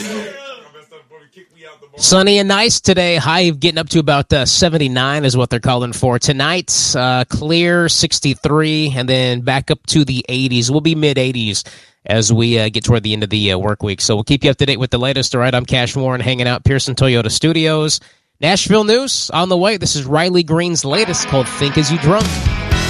Sunny and nice today. High getting up to about 79 is what they're calling for tonight. Clear 63, and then back up to the 80s. We'll be mid-80s as we get toward the end of the work week. So we'll keep you up to date with the latest. All right, I'm Cash Warren, hanging out Pearson Toyota Studios. Nashville news on the way. This is Riley Green's latest called Think As You Drunk.